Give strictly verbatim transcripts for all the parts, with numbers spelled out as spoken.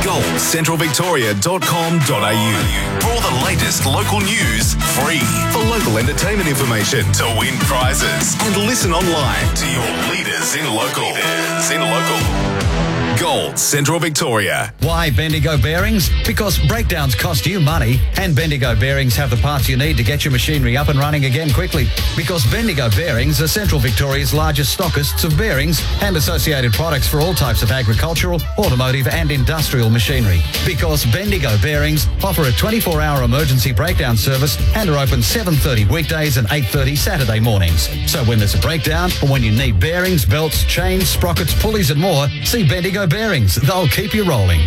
gold central victoria dot com dot a u. For all the latest local news, free. For local entertainment information, to win prizes, and listen online to your leaders in local. Leaders in local. Gold Central Victoria. Why Bendigo Bearings? Because breakdowns cost you money, and Bendigo Bearings have the parts you need to get your machinery up and running again quickly. Because Bendigo Bearings are Central Victoria's largest stockists of bearings and associated products for all types of agricultural, automotive and industrial machinery. Because Bendigo Bearings offer a twenty-four hour emergency breakdown service and are open seven thirty weekdays and eight thirty Saturday mornings. So when there's a breakdown or when you need bearings, belts, chains, sprockets, pulleys and more, see Bendigo Bearings. They'll keep you rolling.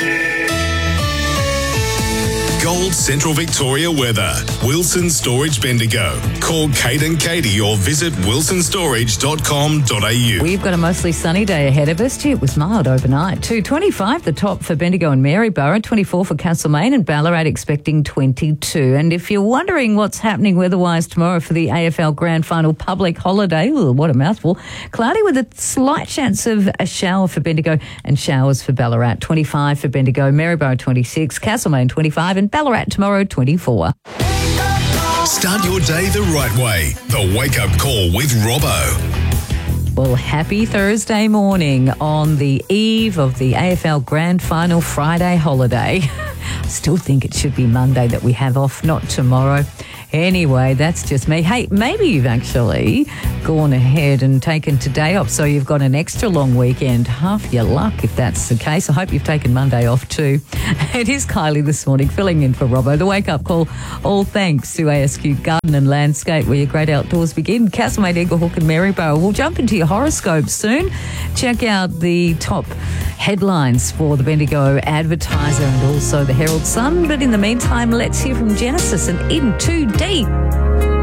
Gold Central Victoria weather. Wilson Storage Bendigo. Call Kate and Katie or visit wilson storage dot com dot a u. We've got a mostly sunny day ahead of us. Gee, it was mild overnight too. twenty-five the top for Bendigo and Maryborough, twenty-four for Castlemaine, and Ballarat expecting twenty-two. And if you're wondering what's happening weather-wise tomorrow for the A F L Grand Final public holiday, ooh, what a mouthful, cloudy with a slight chance of a shower for Bendigo and showers for Ballarat. twenty-five for Bendigo, Maryborough twenty-six, Castlemaine twenty-five, and Ballarat tomorrow twenty-four. Start your day the right way. The Wake Up Call with Robbo. Well, happy Thursday morning on the eve of the A F L Grand Final Friday holiday. I still think it should be Monday that we have off, not tomorrow. Anyway, that's just me. Hey, maybe you've actually gone ahead and taken today off, so you've got an extra long weekend. Half your luck if that's the case. I hope you've taken Monday off too. It is Kylie this morning, filling in for Robbo. The Wake Up Call, all thanks to A S Q Garden and Landscape, where your great outdoors begin. Castlemaine, Eaglehawk and Maryborough. We'll jump into your horoscopes soon. Check out the top headlines for the Bendigo Advertiser and also the Herald Sun. But in the meantime, let's hear from Genesis and In Too Deep.